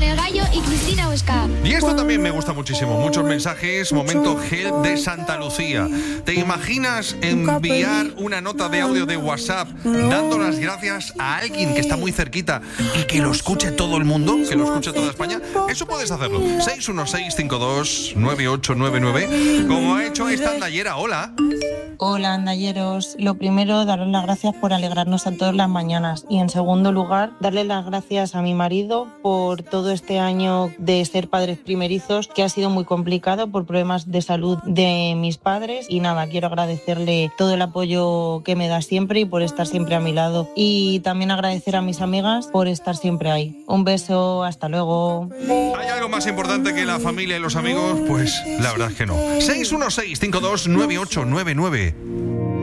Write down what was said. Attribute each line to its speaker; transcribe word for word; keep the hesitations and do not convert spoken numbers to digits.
Speaker 1: el Gallo y Cristina Oscar.
Speaker 2: Y esto también me gusta muchísimo. Muchos mensajes. Momento Help de Santa Lucía. ¿Te imaginas enviar una nota de audio de WhatsApp dando las gracias a alguien que está muy cerquita y que lo escuche todo el mundo? Que lo escuche toda España. Eso puedes hacerlo. seis uno seis cinco dos nueve ocho nueve nueve. Como ha hecho esta andallera. Hola.
Speaker 3: Hola, andalleros. Lo primero, daros las gracias por alegrarnos a todas las mañanas. Y en segundo lugar, darle las gracias a mi marido por todo este año de ser padres primerizos, que ha sido muy complicado por problemas de salud de mis padres. Y nada, quiero agradecerle todo el apoyo que me da siempre y por estar siempre a mi lado. Y también agradecer a mis amigas por estar siempre ahí. Un beso, hasta luego.
Speaker 2: ¿Hay algo más importante que la familia y los amigos? Pues la verdad es que no. seis uno seis cinco dos nueve ocho nueve nueve.